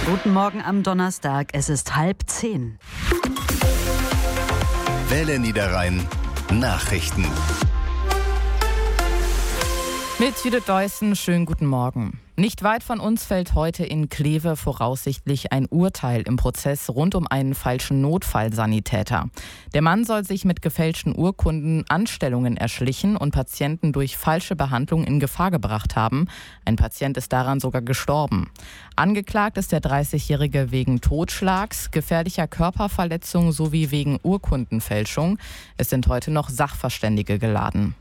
Guten Morgen am Donnerstag, es ist 9:30. Welle Niederrhein Nachrichten. Mit Judith Deussen, schönen guten Morgen. Nicht weit von uns fällt heute in Kleve voraussichtlich ein Urteil im Prozess rund um einen falschen Notfallsanitäter. Der Mann soll sich mit gefälschten Urkunden Anstellungen erschlichen und Patienten durch falsche Behandlung in Gefahr gebracht haben. Ein Patient ist daran sogar gestorben. Angeklagt ist der 30-Jährige wegen Totschlags, gefährlicher Körperverletzung sowie wegen Urkundenfälschung. Es sind heute noch Sachverständige geladen.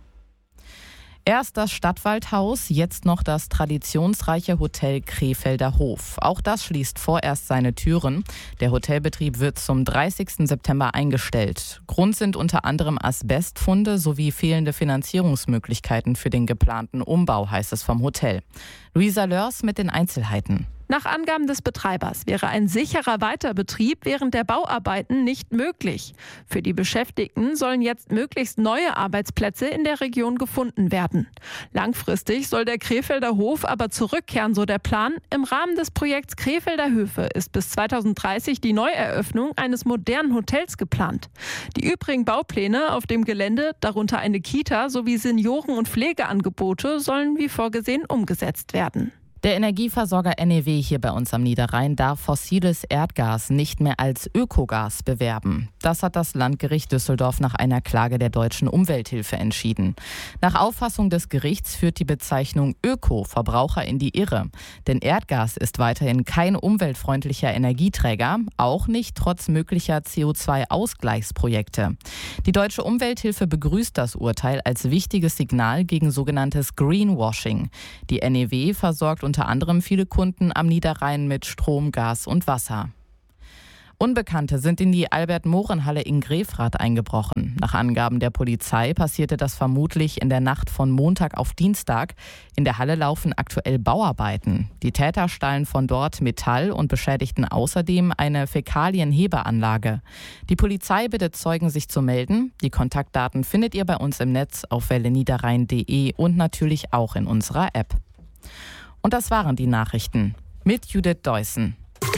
Erst das Stadtwaldhaus, jetzt noch das traditionsreiche Hotel Krefelder Hof. Auch das schließt vorerst seine Türen. Der Hotelbetrieb wird zum 30. September eingestellt. Grund sind unter anderem Asbestfunde sowie fehlende Finanzierungsmöglichkeiten für den geplanten Umbau, heißt es vom Hotel. Luisa Lörs mit den Einzelheiten. Nach Angaben des Betreibers wäre ein sicherer Weiterbetrieb während der Bauarbeiten nicht möglich. Für die Beschäftigten sollen jetzt möglichst neue Arbeitsplätze in der Region gefunden werden. Langfristig soll der Krefelder Hof aber zurückkehren, so der Plan. Im Rahmen des Projekts Krefelder Höfe ist bis 2030 die Neueröffnung eines modernen Hotels geplant. Die übrigen Baupläne auf dem Gelände, darunter eine Kita sowie Senioren- und Pflegeangebote, sollen wie vorgesehen umgesetzt werden. Der Energieversorger NEW hier bei uns am Niederrhein darf fossiles Erdgas nicht mehr als Ökogas bewerben. Das hat das Landgericht Düsseldorf nach einer Klage der Deutschen Umwelthilfe entschieden. Nach Auffassung des Gerichts führt die Bezeichnung Öko Verbraucher in die Irre. Denn Erdgas ist weiterhin kein umweltfreundlicher Energieträger, auch nicht trotz möglicher CO2-Ausgleichsprojekte. Die Deutsche Umwelthilfe begrüßt das Urteil als wichtiges Signal gegen sogenanntes Greenwashing. Die NEW versorgt unter anderem viele Kunden am Niederrhein mit Strom, Gas und Wasser. Unbekannte sind in die Albert-Mohren-Halle in Grefrath eingebrochen. Nach Angaben der Polizei passierte das vermutlich in der Nacht von Montag auf Dienstag. In der Halle laufen aktuell Bauarbeiten. Die Täter stahlen von dort Metall und beschädigten außerdem eine Fäkalienhebeanlage. Die Polizei bittet Zeugen, sich zu melden. Die Kontaktdaten findet ihr bei uns im Netz auf welleniederrhein.de und natürlich auch in unserer App. Und das waren die Nachrichten mit Judith Deussen.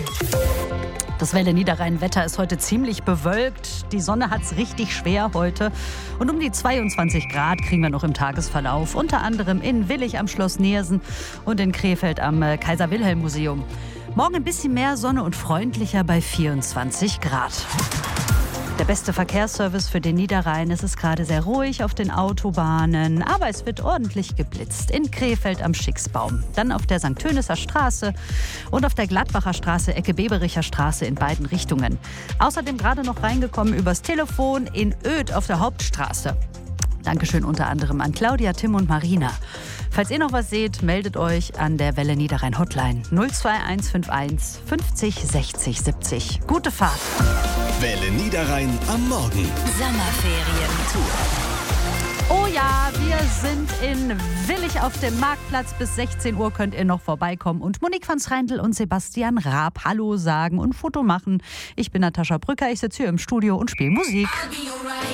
Das Welle Niederrhein-Wetter ist heute ziemlich bewölkt. Die Sonne hat's richtig schwer heute. Und um die 22 Grad kriegen wir noch im Tagesverlauf. Unter anderem in Willich am Schloss Neersen und in Krefeld am Kaiser-Wilhelm-Museum. Morgen ein bisschen mehr Sonne und freundlicher bei 24 Grad. Der beste Verkehrsservice für den Niederrhein. Es ist gerade sehr ruhig auf den Autobahnen, aber es wird ordentlich geblitzt. In Krefeld am Schicksbaum, dann auf der St. Tönisser Straße und auf der Gladbacher Straße, Ecke Bebericher Straße in beiden Richtungen. Außerdem gerade noch reingekommen übers Telefon in Oedt auf der Hauptstraße. Dankeschön unter anderem an Claudia, Tim und Marina. Falls ihr noch was seht, meldet euch an der Welle Niederrhein Hotline 02151 50 60 70. Gute Fahrt. Welle Niederrhein am Morgen. Sommerferientour. Oh ja, wir sind in Willich auf dem Marktplatz. Bis 16 Uhr könnt ihr noch vorbeikommen und Monique van Schreindl und Sebastian Raab Hallo sagen und Foto machen. Ich bin Natascha Brücker, ich sitze hier im Studio und spiele Musik.